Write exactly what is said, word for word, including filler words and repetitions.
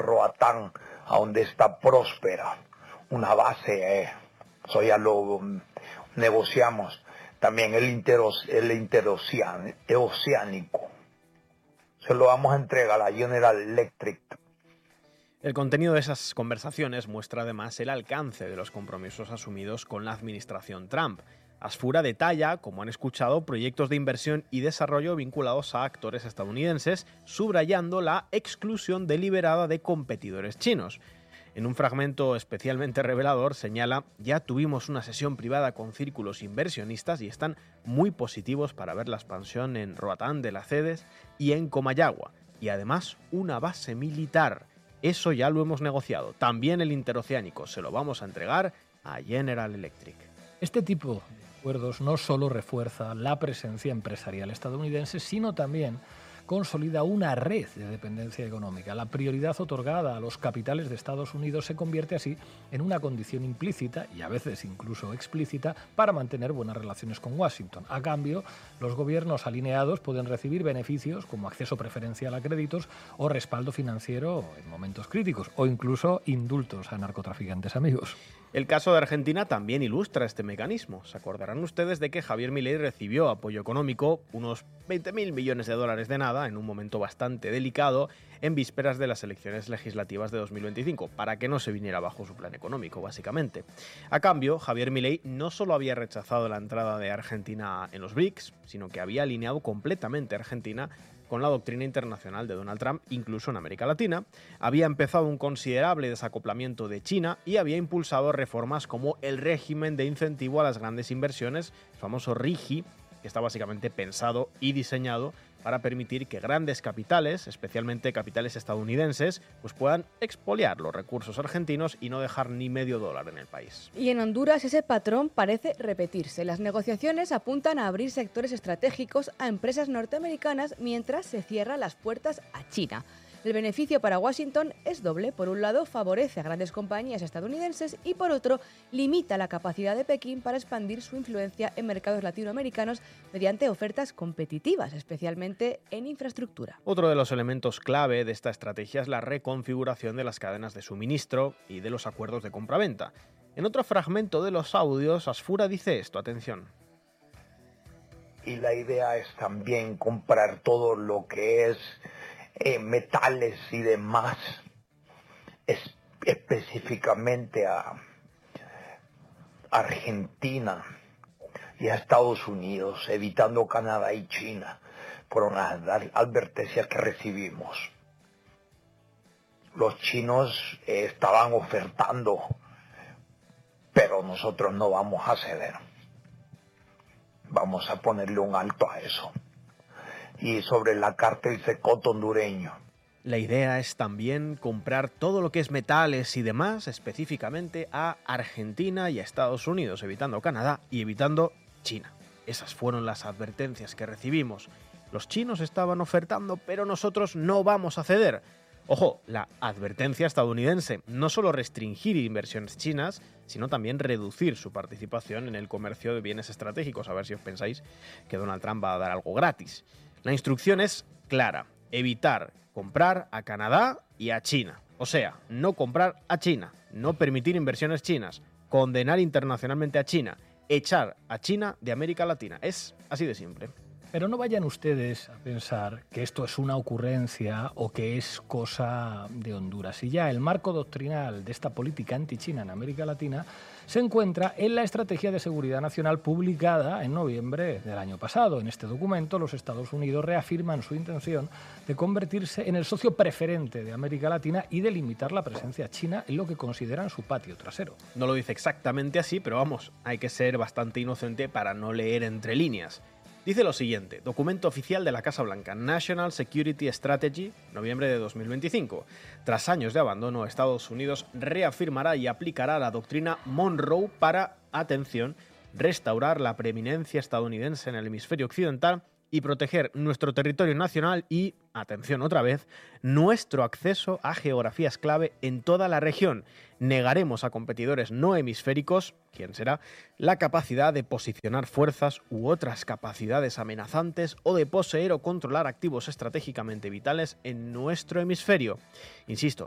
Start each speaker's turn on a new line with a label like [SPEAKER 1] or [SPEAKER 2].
[SPEAKER 1] Roatán, a donde está Próspera, una base, eh, eso ya lo um, negociamos. También el, interos, el interoceánico. Se lo vamos a entregar a la General Electric.
[SPEAKER 2] El contenido de esas conversaciones muestra además el alcance de los compromisos asumidos con la administración Trump. Asfura detalla, como han escuchado, proyectos de inversión y desarrollo vinculados a actores estadounidenses, subrayando la exclusión deliberada de competidores chinos. En un fragmento especialmente revelador señala: ya tuvimos una sesión privada con círculos inversionistas y están muy positivos para ver la expansión en Roatán de la Cedes y en Comayagua. Y además una base militar. Eso ya lo hemos negociado. También el interoceánico se lo vamos a entregar a General Electric.
[SPEAKER 3] Este tipo de acuerdos no solo refuerza la presencia empresarial estadounidense, sino también consolida una red de dependencia económica. La prioridad otorgada a los capitales de Estados Unidos se convierte así en una condición implícita y a veces incluso explícita para mantener buenas relaciones con Washington. A cambio, los gobiernos alineados pueden recibir beneficios como acceso preferencial a créditos o respaldo financiero en momentos críticos, o incluso indultos a narcotraficantes amigos.
[SPEAKER 2] El caso de Argentina también ilustra este mecanismo. Se acordarán ustedes de que Javier Milei recibió apoyo económico, unos veinte mil millones de dólares de nada, en un momento bastante delicado, en vísperas de las elecciones legislativas de dos mil veinticinco, para que no se viniera abajo su plan económico, básicamente. A cambio, Javier Milei no solo había rechazado la entrada de Argentina en los B R I C S, sino que había alineado completamente a Argentina con la doctrina internacional de Donald Trump, incluso en América Latina, había empezado un considerable desacoplamiento de China y había impulsado reformas como el régimen de incentivo a las grandes inversiones, el famoso R I G I, que está básicamente pensado y diseñado para permitir que grandes capitales, especialmente capitales estadounidenses, pues puedan expoliar los recursos argentinos y no dejar ni medio dólar en el país.
[SPEAKER 4] Y en Honduras ese patrón parece repetirse. Las negociaciones apuntan a abrir sectores estratégicos a empresas norteamericanas mientras se cierran las puertas a China. El beneficio para Washington es doble. Por un lado, favorece a grandes compañías estadounidenses y, por otro, limita la capacidad de Pekín para expandir su influencia en mercados latinoamericanos mediante ofertas competitivas, especialmente en infraestructura.
[SPEAKER 2] Otro de los elementos clave de esta estrategia es la reconfiguración de las cadenas de suministro y de los acuerdos de compraventa. En otro fragmento de los audios, Asfura dice esto, atención.
[SPEAKER 1] Y la idea es también comprar todo lo que es Eh, metales y demás, es, específicamente a Argentina y a Estados Unidos, evitando Canadá y China, por una advertencia que recibimos. Los chinos eh, estaban ofertando, pero nosotros no vamos a ceder. Vamos a ponerle un alto a eso. Y sobre la cártel Secoto hondureño.
[SPEAKER 2] La idea es también comprar todo lo que es metales y demás, específicamente a Argentina y a Estados Unidos, evitando Canadá y evitando China. Esas fueron las advertencias que recibimos. Los chinos estaban ofertando, pero nosotros no vamos a ceder. Ojo, la advertencia estadounidense, no solo restringir inversiones chinas, sino también reducir su participación en el comercio de bienes estratégicos. A ver si os pensáis que Donald Trump va a dar algo gratis. La instrucción es clara: evitar comprar a Canadá y a China. O sea, no comprar a China, no permitir inversiones chinas, condenar internacionalmente a China, echar a China de América Latina. Es así de simple.
[SPEAKER 3] Pero no vayan ustedes a pensar que esto es una ocurrencia o que es cosa de Honduras. Y ya el marco doctrinal de esta política anti-China en América Latina se encuentra en la Estrategia de Seguridad Nacional publicada en noviembre del año pasado. En este documento, los Estados Unidos reafirman su intención de convertirse en el socio preferente de América Latina y de limitar la presencia china en lo que consideran su patio trasero.
[SPEAKER 2] No lo dice exactamente así, pero vamos, hay que ser bastante inocente para no leer entre líneas. Dice lo siguiente: documento oficial de la Casa Blanca, National Security Strategy, noviembre de dos mil veinticinco. Tras años de abandono, Estados Unidos reafirmará y aplicará la doctrina Monroe para, atención, restaurar la preeminencia estadounidense en el hemisferio occidental y proteger nuestro territorio nacional y, atención otra vez, nuestro acceso a geografías clave en toda la región. Negaremos a competidores no hemisféricos, ¿quién será?, la capacidad de posicionar fuerzas u otras capacidades amenazantes o de poseer o controlar activos estratégicamente vitales en nuestro hemisferio. Insisto,